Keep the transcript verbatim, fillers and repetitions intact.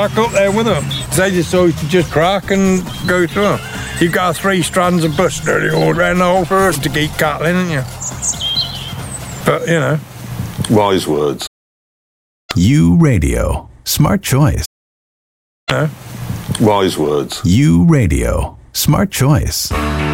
crack up there with them. They just always to just crack and go through them. You've got three strands of bush nearly all around the whole forest to keep cattling, haven't you? But, you know. Wise words. U Radio. Smart choice. You know. Wise words. U Radio. Smart choice.